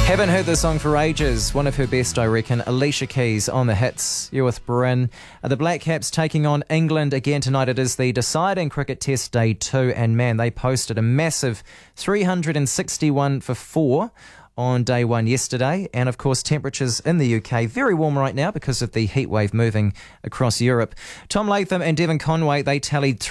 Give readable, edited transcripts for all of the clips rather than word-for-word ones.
Haven't heard this song for ages. One of her best, I reckon. Alicia Keys on the hits. You're with Bryn. The Black Caps taking on England again tonight. It is the deciding cricket test day 2. And man, they posted a massive 361 for 4 on day 1 yesterday. And of course, temperatures in the UK very warm right now because of the heat wave moving across Europe. Tom Latham and Devon Conway, they tallied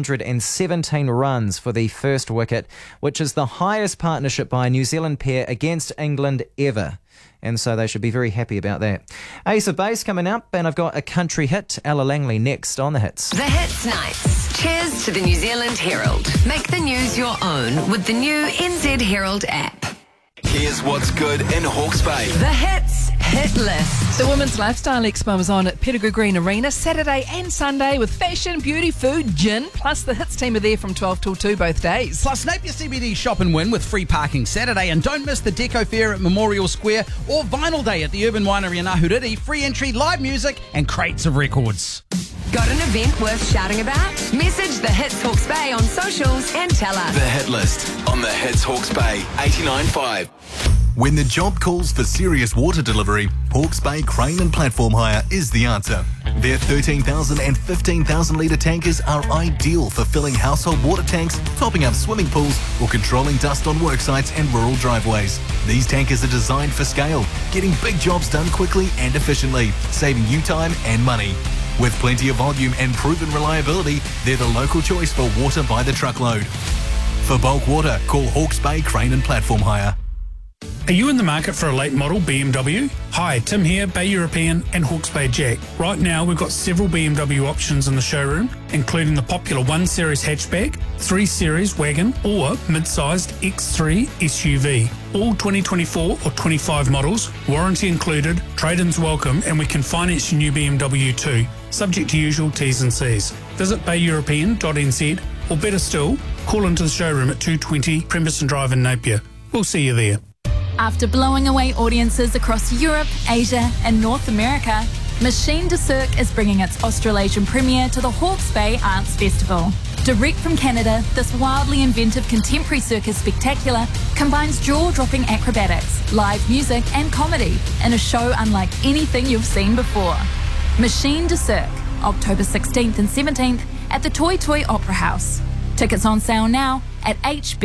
317 runs for the first wicket, which is the highest partnership by a New Zealand pair against England ever. And so they should be very happy about that. Ace of Base coming up, and I've got a country hit, Ella Langley, next on the hits. The Hits Nights. Cheers to the New Zealand Herald. Make the news your own with the new NZ Herald app. Here's what's good in Hawke's Bay. The Hits Hit List. The Women's Lifestyle Expo was on at Pettigrew Green Arena Saturday and Sunday with fashion, beauty, food, gin. Plus the Hits team are there from 12 till 2 both days. Plus Napier CBD shop and win with free parking Saturday. And don't miss the Deco Fair at Memorial Square or Vinyl Day at the Urban Winery in Ahuriri. Free entry, live music and crates of records. Got an event worth shouting about? Message the Hits Hawke's Bay on socials and tell us. The Hit List on the Hits Hawke's Bay 89.5. When the job calls for serious water delivery, Hawke's Bay Crane and Platform Hire is the answer. Their 13,000 and 15,000 litre tankers are ideal for filling household water tanks, topping up swimming pools, or controlling dust on work sites and rural driveways. These tankers are designed for scale, getting big jobs done quickly and efficiently, saving you time and money. With plenty of volume and proven reliability, they're the local choice for water by the truckload. For bulk water, call Hawke's Bay Crane and Platform Hire. Are you in the market for a late model BMW? Hi, Tim here, Bay European and Hawke's Bay Jack. Right now we've got several BMW options in the showroom, including the popular 1 Series hatchback, 3 Series wagon or mid-sized X3 SUV. All 2024 or 25 models, warranty included, trade-ins welcome, and we can finance your new BMW too, subject to usual T's and C's. Visit bayeuropean.nz or better still, call into the showroom at 220 Pemberton Drive in Napier. We'll see you there. After blowing away audiences across Europe, Asia and North America, Machine de Cirque is bringing its Australasian premiere to the Hawke's Bay Arts Festival. Direct from Canada, this wildly inventive contemporary circus spectacular combines jaw-dropping acrobatics, live music and comedy in a show unlike anything you've seen before. Machine de Cirque, October 16th and 17th at the Toy Toy Opera House. Tickets on sale now at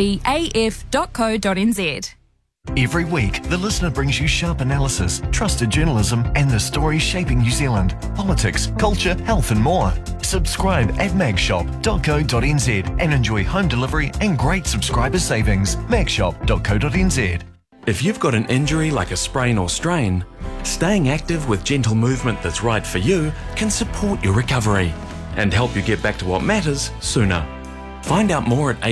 hbaf.co.nz. Every week, the listener brings you sharp analysis, trusted journalism, and the stories shaping New Zealand. Politics, culture, health, and more. Subscribe at magshop.co.nz and enjoy home delivery and great subscriber savings. magshop.co.nz. If you've got an injury like a sprain or strain, staying active with gentle movement that's right for you can support your recovery and help you get back to what matters sooner. Find out more at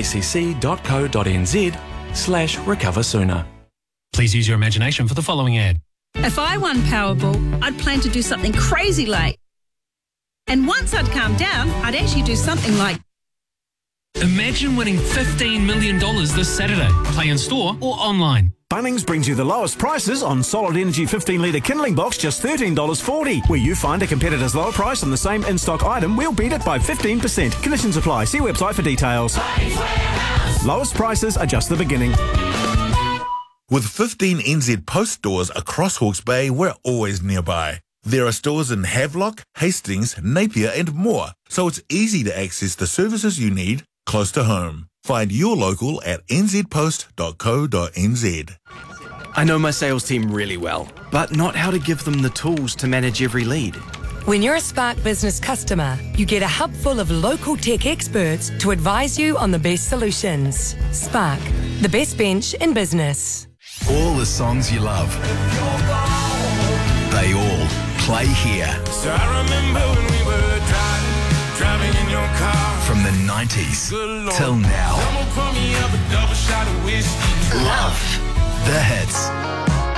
acc.co.nz/recover sooner. Please use your imagination for the following ad. If I won Powerball, I'd plan to do something crazy late. And once I'd calmed down, I'd actually do something like... Imagine winning $15 million this Saturday. Play in store or online. Bunnings brings you the lowest prices on Solid Energy 15-litre kindling box, just $13.40. Where you find a competitor's lower price on the same in-stock item, we'll beat it by 15%. Conditions apply. See website for details. Lowest prices are just the beginning. With 15 NZ Post stores across Hawke's Bay, we're always nearby. There are stores in Havelock, Hastings, Napier and more, so it's easy to access the services you need close to home. Find your local at nzpost.co.nz. I know my sales team really well, but not how to give them the tools to manage every lead. When you're a Spark Business customer, you get a hub full of local tech experts to advise you on the best solutions. Spark, the best bench in business. All the songs you love, they all play here. So I remember when we were driving in your car. From the 90s till now. Love The hits.